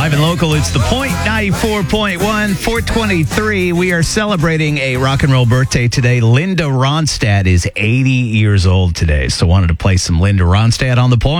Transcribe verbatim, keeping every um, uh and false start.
Live and local, it's The Point, ninety-four point one, four twenty-three. We are celebrating a rock and roll birthday today. Linda Ronstadt is eighty years old today, so wanted to play some Linda Ronstadt on The Point.